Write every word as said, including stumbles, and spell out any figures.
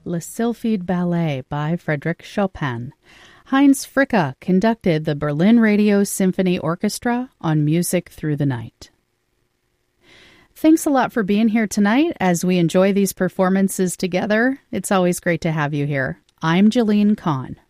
Le Sylphide Ballet by Frédéric Chopin. Heinz Fricke conducted the Berlin Radio Symphony Orchestra on Music Through the Night. Thanks a lot for being here tonight as we enjoy these performances together. It's always great to have you here. I'm Jalene Kahn.